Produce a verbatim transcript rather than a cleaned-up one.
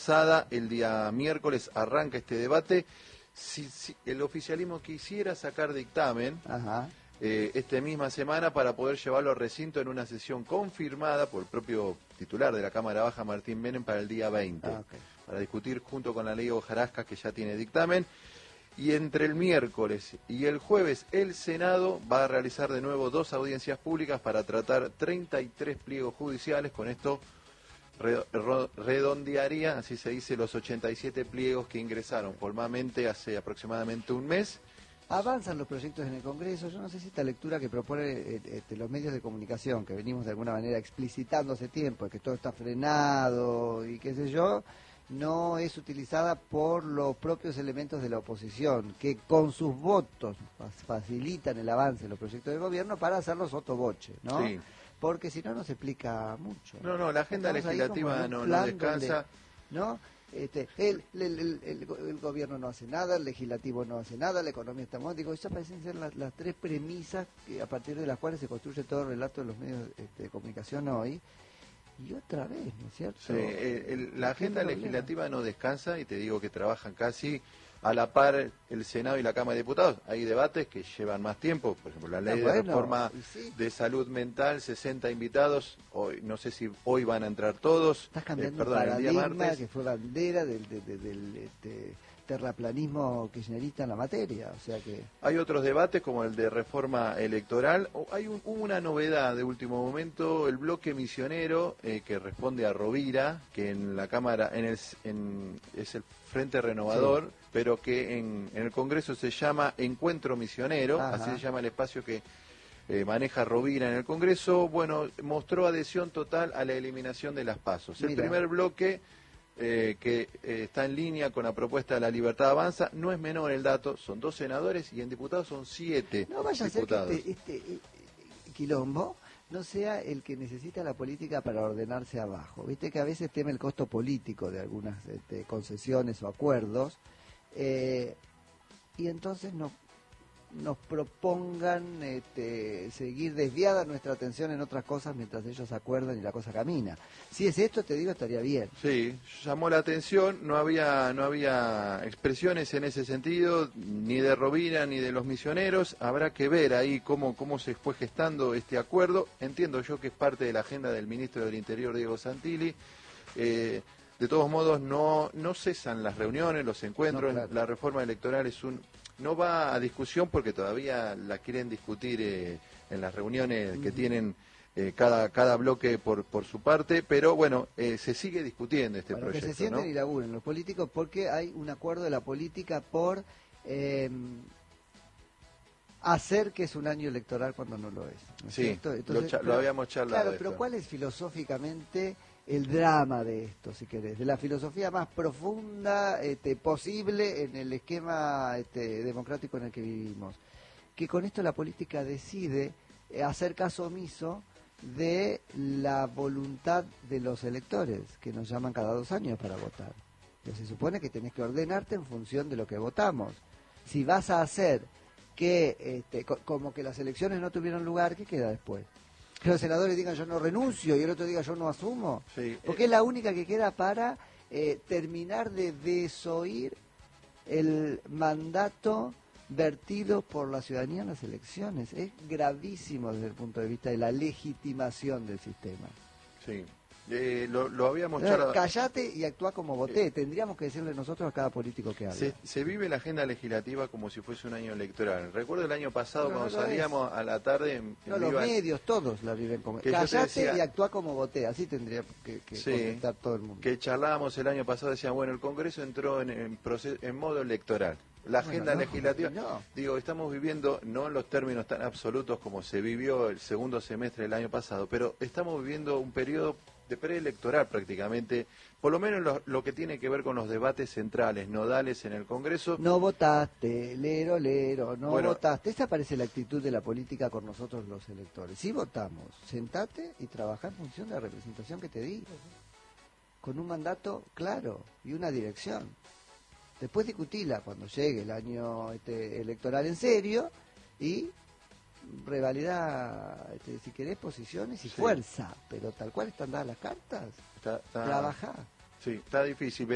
pasada, el día miércoles arranca este debate. Si, si el oficialismo quisiera sacar dictamen Ajá. Eh, esta misma semana para poder llevarlo al recinto en una sesión confirmada por el propio titular de la Cámara Baja, Martín Menem, para el día veinte, Ah, okay. para discutir junto con la ley Hojarasca, que ya tiene dictamen. Y entre el miércoles y el jueves el Senado va a realizar de nuevo dos audiencias públicas para tratar treinta y tres pliegos judiciales. Con esto redondearía, así se dice, los ochenta y siete pliegos que ingresaron formalmente hace aproximadamente un mes. Avanzan los proyectos en el Congreso. Yo no sé si esta lectura que propone eh, eh, los medios de comunicación, que venimos de alguna manera explicitando hace tiempo, que todo está frenado y qué sé yo, no es utilizada por los propios elementos de la oposición, que con sus votos facilitan el avance de los proyectos del gobierno para hacerlos sotoboche, ¿no? Sí. Porque si no, no se explica mucho. No, no, la agenda Estamos legislativa no, no descansa. Donde, ¿no? Este, el, el, el, el, el gobierno no hace nada, el legislativo no hace nada, la economía está mal. Digo, esas parecen ser las, las tres premisas que, a partir de las cuales se construye todo el relato de los medios este, de comunicación hoy. Y otra vez, ¿no es cierto? Sí, el, el, la agenda legislativa no descansa, y te digo que trabajan casi a la par el Senado y la Cámara de Diputados. Hay debates que llevan más tiempo, por ejemplo, la ley ah, bueno, de reforma sí. de salud mental, sesenta invitados, hoy no sé si hoy van a entrar todos. Estás cambiando eh, perdón, el paradigma el día martes. que fue bandera del, de, de, del este, terraplanismo kirchnerista en la materia, o sea que... Hay otros debates como el de reforma electoral. Hay un, una novedad de último momento, el bloque misionero eh, que responde a Rovira, que en la Cámara en el, en, es el Frente Renovador, sí. pero que en, en el Congreso se llama Encuentro Misionero. Ajá. Así se llama el espacio que eh, maneja Rovira en el Congreso. Bueno, mostró adhesión total a la eliminación de las pasos. El Mira. primer bloque... Eh, que eh, está en línea con la propuesta de La Libertad Avanza. No es menor el dato, son dos senadores y en diputados son siete no vaya diputados. A ser que este, este eh, quilombo no sea el que necesita la política para ordenarse abajo. Viste que a veces teme el costo político de algunas este, concesiones o acuerdos, eh, y entonces no nos propongan este, seguir desviada nuestra atención en otras cosas mientras ellos acuerdan y la cosa camina. Si es esto, te digo, estaría bien. Sí, llamó la atención, no había no había expresiones en ese sentido, ni de Rovira ni de los misioneros. Habrá que ver ahí cómo, cómo se fue gestando este acuerdo. Entiendo yo que es parte de la agenda del ministro del Interior, Diego Santilli. Eh, de todos modos, no, no cesan las reuniones, los encuentros. No, claro. La reforma electoral es un... no va a discusión porque todavía la quieren discutir eh, en las reuniones uh-huh. que tienen eh, cada cada bloque por por su parte, pero bueno, eh, se sigue discutiendo este bueno, proyecto. Que se sienten, ¿no? Y laburen los políticos, porque hay un acuerdo de la política por eh, hacer que es un año electoral cuando no lo es. ¿No es sí, cierto? Entonces, lo, cha- pero, lo habíamos charlado. Claro, pero ¿cuál es filosóficamente el drama de esto, si querés? De la filosofía más profunda este, posible en el esquema este, democrático en el que vivimos. Que con esto la política decide eh, hacer caso omiso de la voluntad de los electores, que nos llaman cada dos años para votar. Entonces se supone que tenés que ordenarte en función de lo que votamos. Si vas a hacer que, este, co- como que las elecciones no tuvieron lugar, ¿qué queda después? Que los senadores digan yo no renuncio y el otro diga yo no asumo, Sí, porque eh, es la única que queda para eh, terminar de desoír el mandato vertido por la ciudadanía en las elecciones. Es gravísimo desde el punto de vista de la legitimación del sistema. Sí, eh, lo, lo habíamos Entonces, charlado. callate y actúa como voté. Tendríamos que decirle nosotros a cada político que habla. Se, se vive la agenda legislativa como si fuese un año electoral. Recuerdo el año pasado Pero cuando no lo salíamos a la tarde en, en No, los Viva- medios, todos la viven como... Que yo te Callate decía- y actúa como voté. Así tendría que, que Sí, contestar todo el mundo. que charlábamos el año pasado, decían, bueno, el Congreso entró en, en, proceso, en modo electoral. La Bueno, agenda no, legislativa, no. digo, estamos viviendo, no en los términos tan absolutos como se vivió el segundo semestre del año pasado, pero estamos viviendo un periodo de preelectoral prácticamente, por lo menos lo, lo que tiene que ver con los debates centrales, nodales en el Congreso. No votaste, lero, lero, no Bueno, votaste. Esta parece la actitud de la política con nosotros los electores. Sí votamos, sentate y trabajá en función de la representación que te di, con un mandato claro y una dirección. Después discutila cuando llegue el año este, electoral en serio y revalida, este, si querés, posiciones y Sí. fuerza, pero tal cual están dadas las cartas, Está, está- trabajá. Sí, está difícil.